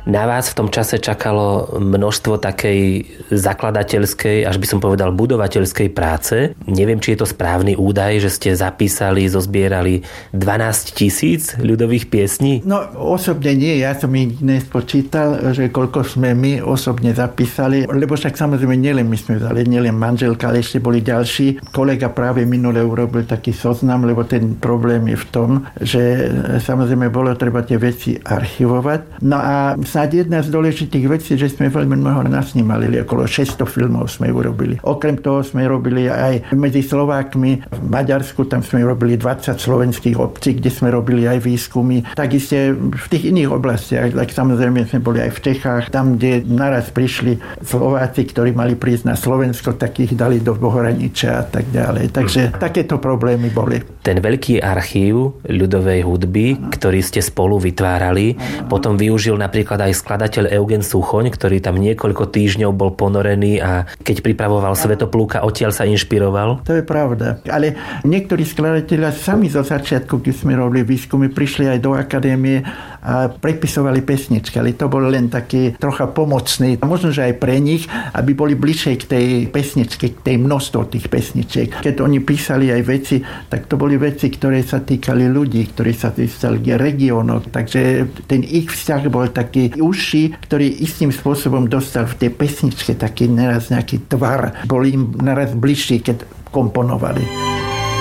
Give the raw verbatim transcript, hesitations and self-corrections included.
Na vás v tom čase čakalo množstvo takej zakladateľskej, až by som povedal budovateľskej práce. Neviem, či je to správny údaj, že ste zapísali, zozbierali dvanásť tisíc ľudových piesní? No osobne nie, ja som ich nespočítal, že koľko sme my osobne zapísali, lebo však samozrejme nielen my sme vzali, nielen manželka, ale ešte boli ďalší. Kolega práve minule urobil taký zoznam, lebo ten problém je v tom, že samozrejme bolo treba tie veci archivovať. No a snáď jedna z dôležitých vecí, že sme veľmi mnoho nasnímali, okolo šesťsto filmov sme urobili. Okrem toho sme robili aj medzi Slovákmi v Maďarsku, tam sme robili dvadsať slovenských obcí, kde sme robili aj výskumy. Takisto v tých iných oblastiach, tak samozrejme sme boli aj v Čechách, tam, kde naraz prišli Slováci, ktorí mali prísť na Slovensko, tak ich dali do pohraničia a tak ďalej. Takže hmm. takéto problémy boli. Ten veľký archív ľudovej hudby, ktorý ste spolu vytvárali, potom využil napríklad aj skladateľ Eugen Suchoň, ktorý tam niekoľko týždňov bol ponorený a keď pripravoval Svetoplúka, odtiaľ sa inšpiroval. To je pravda. Ale niektorí skladatelia sami zo začiatku, keď sme robili výskumy, prišli aj do akadémie a prepisovali pesničky, ale to bol len taký trocha pomocný. A možno, že aj pre nich, aby boli bližšie k tej pesničke, k tej množstvo tých pesničiek. Keď oni písali aj veci, tak to boli veci, ktoré sa týkali ľudí, ktorí sa týkali regiónov. Takže ten ich vzťah bol taký užší, ktorý istým spôsobom dostal v tej pesničke taký naraz nejaký tvar. Bol im naraz bližší, keď komponovali.